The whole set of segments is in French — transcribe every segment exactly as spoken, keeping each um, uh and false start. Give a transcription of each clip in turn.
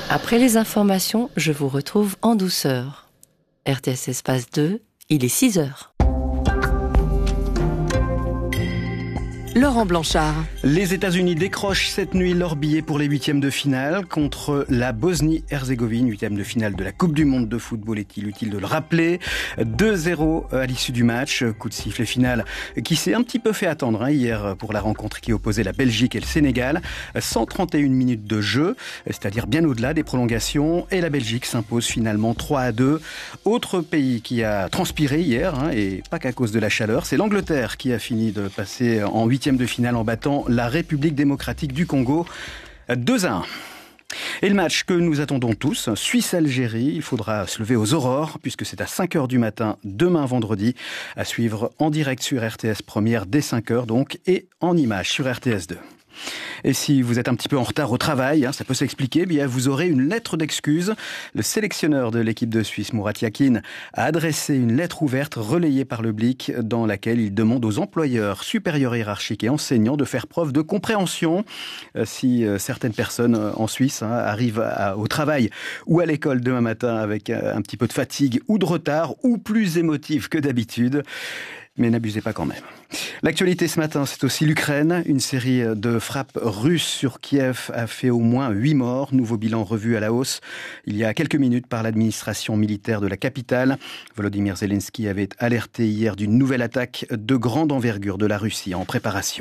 Après les informations, je vous retrouve en douceur. R T S Espace deux, il est six heures. Laurent Blanchard. Les États-Unis décrochent cette nuit leur billet pour les huitièmes de finale contre la Bosnie-Herzégovine, huitième de finale de la Coupe du Monde de football, est-il utile de le rappeler. deux zéro à l'issue du match, coup de sifflet final qui s'est un petit peu fait attendre hein, hier pour la rencontre qui opposait la Belgique et le Sénégal. cent trente et une minutes de jeu, c'est-à-dire bien au-delà des prolongations, et la Belgique s'impose finalement trois à deux. Autre pays qui a transpiré hier, hein, et pas qu'à cause de la chaleur, c'est l'Angleterre qui a fini de passer en huitième de finale en battant la République démocratique du Congo deux à un. Et le match que nous attendons tous, Suisse-Algérie, il faudra se lever aux aurores puisque c'est à cinq heures du matin demain vendredi, à suivre en direct sur R T S Première dès cinq heures donc, et en images sur R T S deux. Et si vous êtes un petit peu en retard au travail, hein, ça peut s'expliquer, eh bien vous aurez une lettre d'excuse. Le sélectionneur de l'équipe de Suisse, Murat Yakin, a adressé une lettre ouverte relayée par le Blick dans laquelle il demande aux employeurs, supérieurs hiérarchiques et enseignants de faire preuve de compréhension. Euh, si euh, certaines personnes euh, en Suisse hein, arrivent à, au travail ou à l'école demain matin avec euh, un petit peu de fatigue ou de retard ou plus émotifs que d'habitude, mais n'abusez pas quand même. L'actualité ce matin, c'est aussi l'Ukraine. Une série de frappes russes sur Kiev a fait au moins huit morts. Nouveau bilan revu à la hausse il y a quelques minutes par l'administration militaire de la capitale. Volodymyr Zelensky avait alerté hier d'une nouvelle attaque de grande envergure de la Russie en préparation.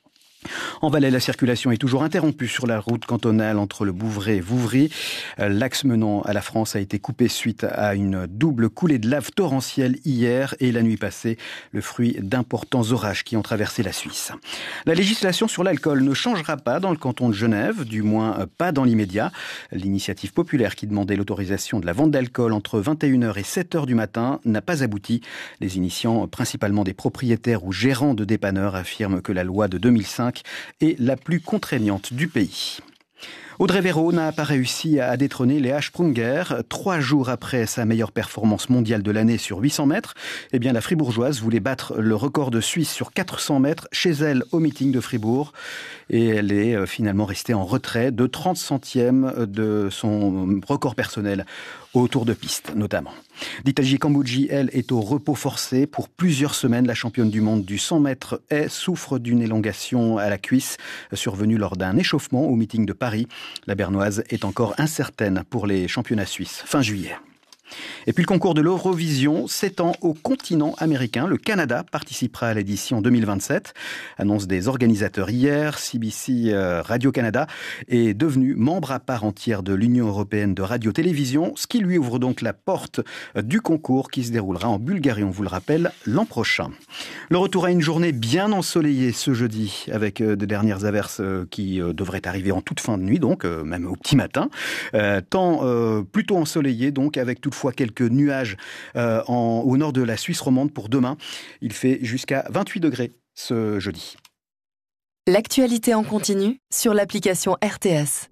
En Valais, la circulation est toujours interrompue sur la route cantonale entre le Bouvray et Vouvry. L'axe menant à la France a été coupé suite à une double coulée de lave torrentielle hier et la nuit passée, le fruit d'importants orages qui ont traversé la Suisse. La législation sur l'alcool ne changera pas dans le canton de Genève, du moins pas dans l'immédiat. L'initiative populaire qui demandait l'autorisation de la vente d'alcool entre vingt et une heures et sept heures du matin n'a pas abouti. Les initiants, principalement des propriétaires ou gérants de dépanneurs, affirment que la loi de deux mille cinq est la plus contraignante du pays. Audrey Véro n'a pas réussi à détrôner Léa Sprunger. Trois jours après sa meilleure performance mondiale de l'année sur huit cents mètres, eh bien la Fribourgeoise voulait battre le record de Suisse sur quatre cents mètres chez elle au meeting de Fribourg. Et elle est finalement restée en retrait de trente centièmes de son record personnel au tour de piste notamment. Ditaji Kambodji, elle, est au repos forcé pour plusieurs semaines. La championne du monde du cent mètres haies souffre d'une élongation à la cuisse survenue lors d'un échauffement au meeting de Paris. La Bernoise est encore incertaine pour les championnats suisses fin juillet. Et puis le concours de l'Eurovision s'étend au continent américain. Le Canada participera à l'édition deux mille vingt-sept. Annonce des organisateurs hier. C B C euh, Radio-Canada est devenu membre à part entière de l'Union européenne de radio-télévision, ce qui lui ouvre donc la porte du concours qui se déroulera en Bulgarie, on vous le rappelle, l'an prochain. Le retour à une journée bien ensoleillée ce jeudi, avec euh, de dernières averses euh, qui euh, devraient arriver en toute fin de nuit, donc euh, même au petit matin. Euh, temps euh, plutôt ensoleillé, donc avec toutefois quelques nuages euh, en, au nord de la Suisse romande pour demain. Il fait jusqu'à vingt-huit degrés ce jeudi. L'actualité en continu sur l'application R T S.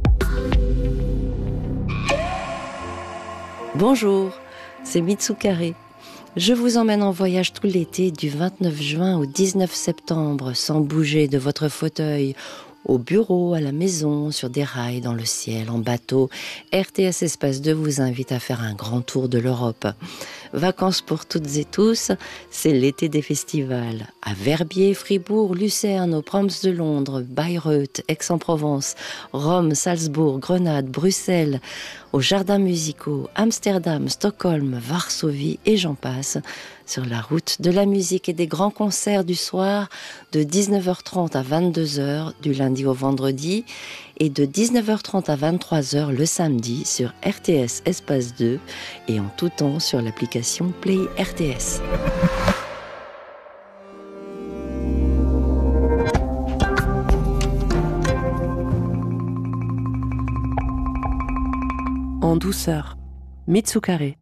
Bonjour, c'est Mitsukare. Je vous emmène en voyage tout l'été du vingt-neuf juin au dix-neuf septembre sans bouger de votre fauteuil. Au bureau, à la maison, sur des rails, dans le ciel, en bateau, R T S Espace deux vous invite à faire un grand tour de l'Europe. Vacances pour toutes et tous, c'est l'été des festivals. À Verbier, Fribourg, Lucerne, aux Proms de Londres, Bayreuth, Aix-en-Provence, Rome, Salzbourg, Grenade, Bruxelles, aux jardins musicaux, Amsterdam, Stockholm, Varsovie et j'en passe. Sur la route de la musique et des grands concerts du soir de dix-neuf heures trente à vingt-deux heures du lundi au vendredi et de dix-neuf heures trente à vingt-trois heures le samedi sur R T S Espace deux et en tout temps sur l'application Play R T S. En douceur, Mitsukare.